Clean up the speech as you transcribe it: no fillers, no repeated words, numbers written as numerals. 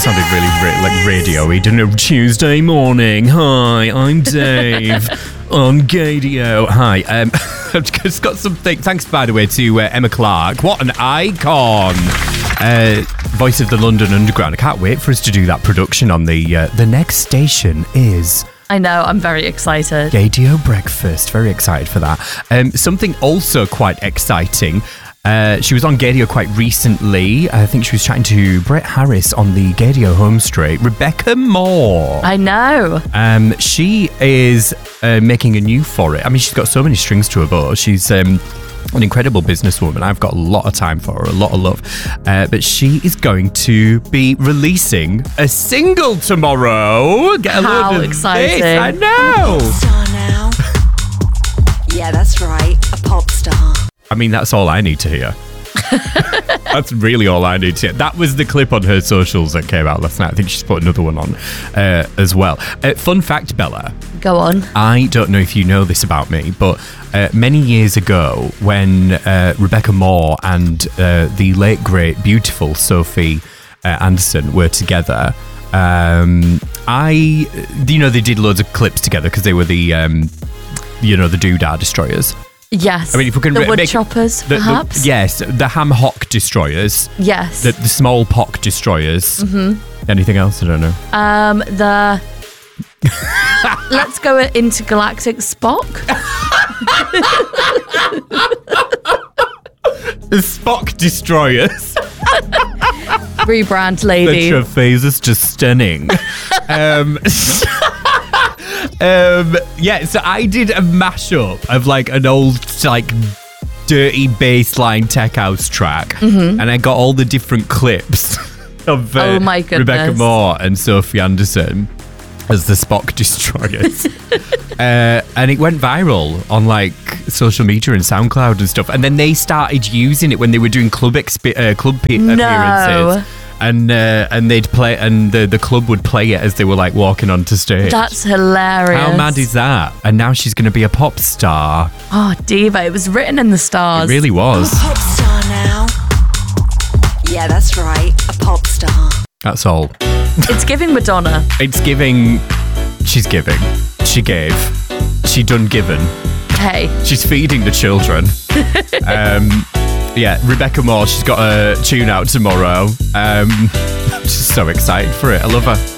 sounded really like radio-y, didn't it? Tuesday morning. Hi, I'm Dave on Gadio. Hi. I've just got something. Thanks, by the way, to Emma Clark. What an icon. Voice of the London Underground. I can't wait for us to do that production on the next station is... I know, I'm very excited. Gadio Breakfast. Very excited for that. Something also quite exciting. She was on Gadio quite recently. I think she was chatting to Brett Harris on the Gadio home straight. Rebecca Moore. I know. She is making a new for it. I mean, she's got so many strings to her bow. She's an incredible businesswoman. I've got a lot of time for her, a lot of love. But she is going to be releasing a single tomorrow. Get a load of exciting. This. I know. Pop star now. Yeah, that's right. A pop star. I mean, that's all I need to hear. That's really all I need to hear. That was the clip on her socials that came out last night. I think she's put another one on as well. Fun fact, Bella. Go on. I don't know if you know this about me, but many years ago when Rebecca Moore and the late, great, beautiful Sophie Anderson were together, they did loads of clips together because they were the Doodah Destroyers. Yes. I mean, if we can the wood choppers, perhaps? Yes, the ham hock destroyers. Yes. The small pock destroyers. Mm-hmm. Anything else? I don't know. Let's go intergalactic Spock. The Spock destroyers. Rebrand, lady. The Traphasus just stunning. So I did a mashup of like an old dirty bassline tech house track, and I got all the different clips of oh my goodness. Rebecca Moore and Sophie Anderson as the Spock destroyers. And it went viral on like social media and SoundCloud and stuff, and then they started using it when they were doing club appearances. And they'd play, and the club would play it as they were like walking onto stage. That's hilarious. How mad is that? And now she's going to be a pop star. Oh, diva! It was written in the stars. It really was. I'm a pop star now. Yeah, that's right. A pop star. That's all. It's giving Madonna. It's giving. She's giving. She gave. She done given. Hey. She's feeding the children. Yeah, Rebecca Moore, she's got a tune out tomorrow. I'm just so excited for it. I love her.